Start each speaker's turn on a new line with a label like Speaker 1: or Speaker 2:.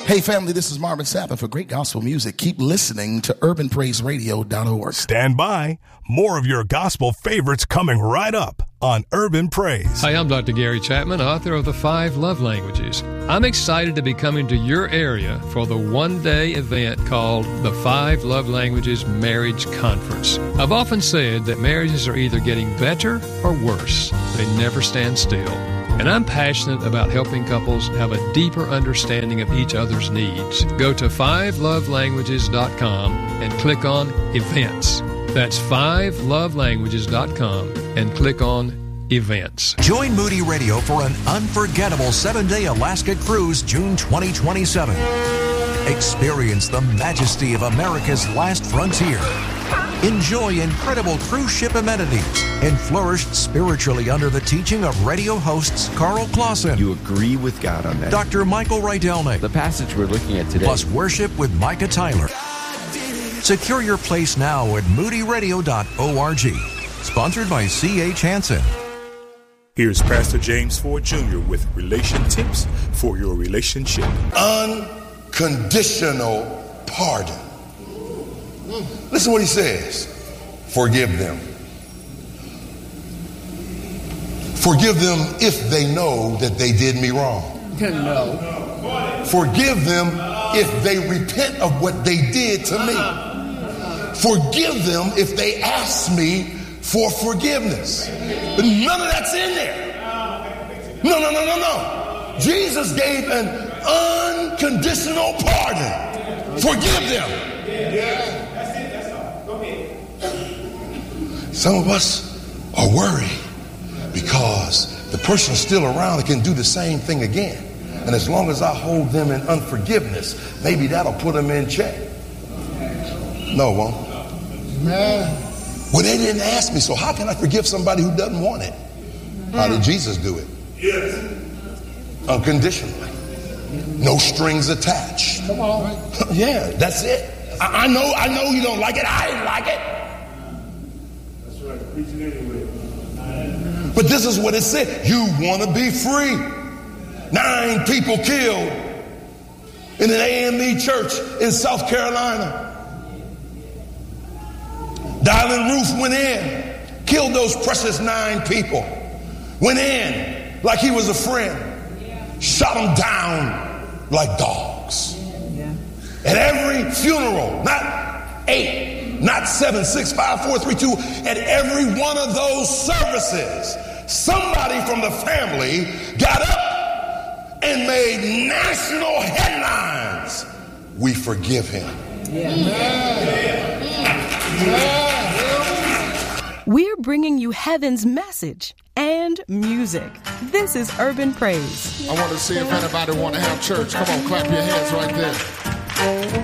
Speaker 1: Hey family, this is Marvin Sapp. For great gospel music, keep listening to urbanpraiseradio.org.
Speaker 2: Stand by. More of your gospel favorites coming right up on Urban Praise.
Speaker 3: Hi, I'm Dr. Gary Chapman, author of The 5 Love Languages. I'm excited to be coming to your area for the one-day event called the 5 Love Languages Marriage Conference. I've often said that marriages are either getting better or worse. They never stand still. And I'm passionate about helping couples have a deeper understanding of each other's needs. Go to 5lovelanguages.com and click on Events. That's 5lovelanguages.com and click on Events.
Speaker 4: Join Moody Radio for an unforgettable 7-day Alaska cruise June 2027. Experience the majesty of America's last frontier. Enjoy incredible cruise ship amenities and flourish spiritually under the teaching of radio hosts Carl Clausen.
Speaker 5: You agree with God on that.
Speaker 4: Dr. Michael Rydelnik.
Speaker 5: The passage we're looking at today.
Speaker 4: Plus worship with Micah Tyler. Secure your place now at moodyradio.org. Sponsored by C.H. Hansen.
Speaker 2: Here's Pastor James Ford Jr. with relation tips for your relationship.
Speaker 6: Unconditional pardon. Listen what he says. Forgive them. Forgive them if they know that they did me wrong.
Speaker 7: No.
Speaker 6: Forgive them if they repent of what they did to me. Forgive them if they ask me for forgiveness. But none of that's in there. No. Jesus gave an unconditional pardon. Forgive them. Some of us are worried because the person's still around that can do the same thing again. And as long as I hold them in unforgiveness, maybe that'll put them in check. No, it won't. Well, they didn't ask me, so how can I forgive somebody who doesn't want it? How did Jesus do it? Yes. Unconditionally. No strings attached.
Speaker 7: Come on.
Speaker 6: Yeah, that's it. I know you don't like it. I didn't like it.
Speaker 8: That's right. Preach it anyway.
Speaker 6: But this is what it said. You want to be free. 9 people killed in an AME church in South Carolina. Dylan Roof went in, killed those precious 9 people. Went in like he was a friend. Shot them down like dogs. At every funeral, not 8, not 7, 6, 5, 4, 3, 2, at every one of those services, somebody from the family got up and made national headlines. We forgive him.
Speaker 9: We're bringing you heaven's message and music. This is Urban Praise.
Speaker 7: I want to see if anybody want to have church. Come on, clap your hands right there.